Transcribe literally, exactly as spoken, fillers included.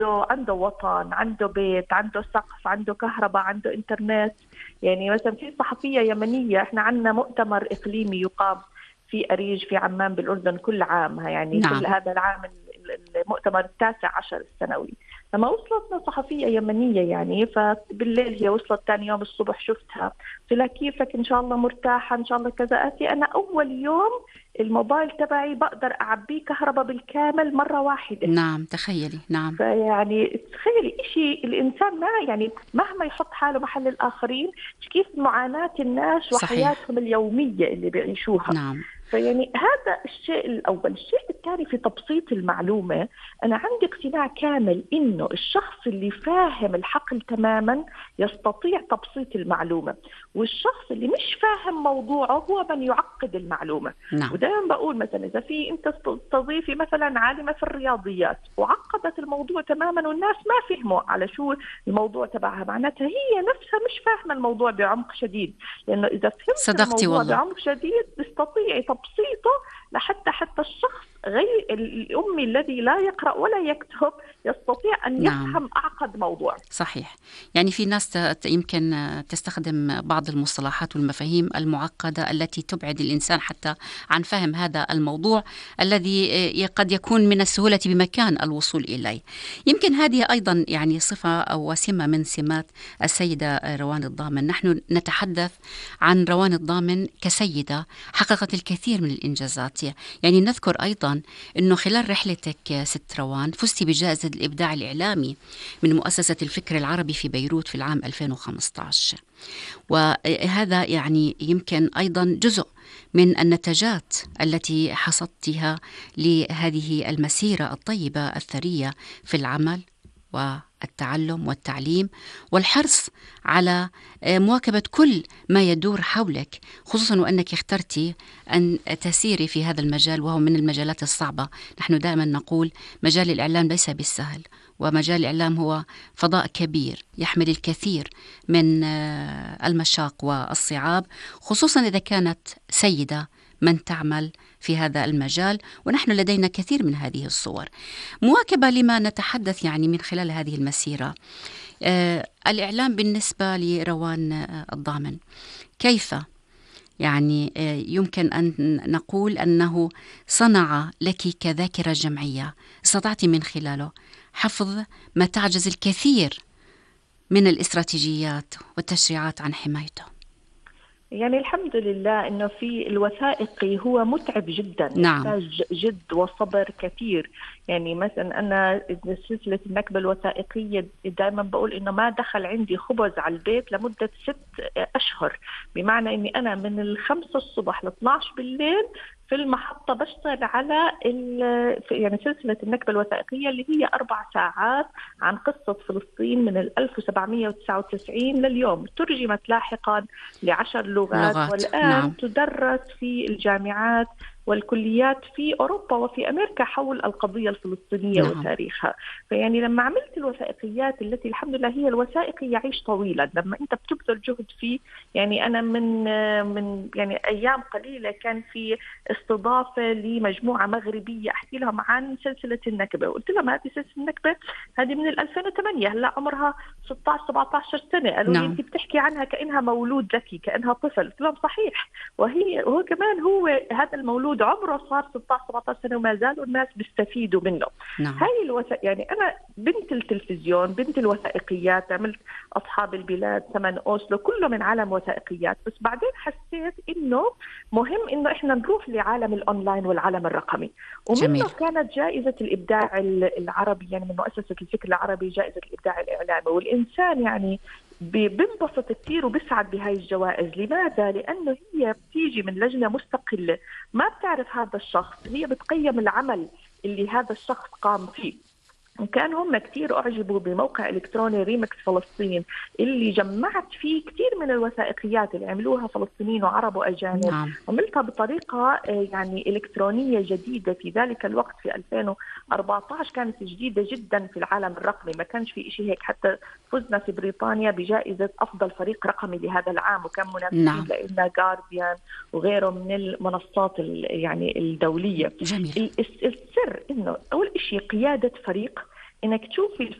عنده وطن، عنده بيت، عنده سقف، عنده كهرباء، عنده إنترنت. يعني مثلا في صحفية يمنية، إحنا عندنا مؤتمر إقليمي يقام في أريج في عمان بالأردن كل عام، يعني كل نعم. هذا العام المؤتمر التاسع عشر السنوي. لما وصلتنا صحفية يمنية يعني، فبالليل هي وصلت ثاني يوم الصبح شفتها، قلت لها كيفك؟ إن شاء الله مرتاحة؟ إن شاء الله كذا. أتي أنا أول يوم الموبايل تبعي بقدر أعبيه كهرباء بالكامل مرة واحدة. نعم تخيلي. نعم. فيعني تخيلي إشي الإنسان ما يعني مهما يحط حاله محل الآخرين، كيف معاناة الناس صحيح. وحياتهم اليومية اللي بيعيشوها. نعم. فيعني هذا الشيء الأول. الشيء الثاني في تبسيط المعلومة، أنا عندي اقتناع كامل إنه الشخص اللي فاهم الحقل تماما يستطيع تبسيط المعلومة، والشخص اللي مش فاهم موضوعه هو من يعقد المعلومة. نعم. ودائما بقول مثلا إذا في أنت تستضيفي مثلا عالمة في الرياضيات وعقدت الموضوع تماما والناس ما فهموا على شو الموضوع تبعها، معناتها هي نفسها مش فاهمة الموضوع بعمق شديد. لأنه إذا فهمت صدقتي الموضوع والله. بعمق شديد تستطيعي تبسيطه لحتى حتى الشخص غير الأمي الذي لا يقرأ ولا يكتب يستطيع أن نعم. يفهم أعقد موضوع. صحيح. يعني في ناس ت- يمكن تستخدم بعض المصطلحات والمفاهيم المعقدة التي تبعد الإنسان حتى عن فهم هذا الموضوع الذي قد يكون من السهولة بمكان الوصول إليه. يمكن هذه أيضا يعني صفة أو سمة من سمات السيدة روان الضامن. نحن نتحدث عن روان الضامن كسيدة حققت الكثير من الإنجازات. يعني نذكر أيضا أنه خلال رحلتك ست روان فزت بجائزة الإبداع الإعلامي من مؤسسة الفكر العربي في بيروت في العام ألفين وخمسة عشر، وهذا يعني يمكن أيضا جزء من النتاجات التي حصدتها لهذه المسيرة الطيبة الثرية في العمل والتعلم والتعليم والحرص على مواكبة كل ما يدور حولك، خصوصا وأنك اخترتي أن تسيري في هذا المجال وهو من المجالات الصعبة. نحن دائما نقول مجال الإعلام ليس بالسهل، ومجال الإعلام هو فضاء كبير يحمل الكثير من المشاق والصعاب، خصوصا إذا كانت سيدة من تعمل في هذا المجال، ونحن لدينا كثير من هذه الصور. مواكبة لما نتحدث يعني من خلال هذه المسيرة، آه الإعلام بالنسبة لروان الضامن كيف يعني آه يمكن أن نقول أنه صنع لك كذاكرة جمعية استطعت من خلاله حفظ ما تعجز الكثير من الاستراتيجيات والتشريعات عن حمايته؟ يعني الحمد لله إنه في الوثائقي هو متعب جدا. نعم. يحتاج جد وصبر كثير. يعني مثلا أنا سلسلة النكبة الوثائقية دائما بقول إنه ما دخل عندي خبز على البيت لمدة ست أشهر، بمعنى إني أنا من الخمسة الصبح لاثناش بالليل في المحطة بشتغل على يعني سلسلة النكبة الوثائقية اللي هي أربع ساعات عن قصة فلسطين من ألف وسبعمئة وتسعة وتسعين لليوم، ترجمت لاحقا لعشر لغات, لغات. والآن نعم. تدرس في الجامعات والكليات في أوروبا وفي أمريكا حول القضية الفلسطينية نعم. وتاريخها. فيعني لما عملت الوثائقيات التي الحمد لله هي الوثائقي يعيش طويلا، لما أنت بتبذل جهد فيه. يعني أنا من من يعني أيام قليلة كان في استضافة لمجموعة مغربية أحكي لهم عن سلسلة النكبة، وقلت لهم هذه سلسلة النكبة هذه من ألفين وثمانية، هلا عمرها ستة عشر سبعة عشر سنة. قالوا نعم. لي أنت بتحكي عنها كأنها مولود ذكي كأنها طفل. قلت لهم صحيح، وهي هو كمان هو هذا المولود عمره صار ستة عشر سبعة عشر سنة وما زالوا الناس بيستفيدوا منه. نعم. هاي الوثائق يعني أنا بنت التلفزيون بنت الوثائقيات، عملت أصحاب البلاد ثمن أوسلو كله من عالم وثائقيات، بس بعدين حسيت إنه مهم إنه إحنا نروح لعالم الأونلاين والعالم الرقمي. ومنه جميل. كانت جائزة الإبداع العربي يعني من مؤسسة الفكر العربي جائزة الإبداع الإعلامي، والإنسان يعني بينبسط كثير وبيسعد بهاي الجوائز. لماذا؟ لأنه هي بتيجي من لجنة مستقلة ما بتعرف هذا الشخص، هي بتقيم العمل اللي هذا الشخص قام فيه. وكان هم كتير أعجبوا بموقع إلكتروني ريمكس فلسطين اللي جمعت فيه كتير من الوثائقيات اللي عملوها فلسطينيين وعرب وأجانب. نعم. عملتها بطريقة يعني إلكترونية جديدة في ذلك الوقت في ألفين وأربعة عشر، كانت جديدة جدا في العالم الرقمي، ما كانش في إشي هيك. حتى فزنا في بريطانيا بجائزة أفضل فريق رقمي لهذا العام، وكان منافسين نعم. لإلنا جارديان وغيره من المنصات يعني الدولية. جميل. السر إنه أول إشي قيادة فريق، انك تشوفي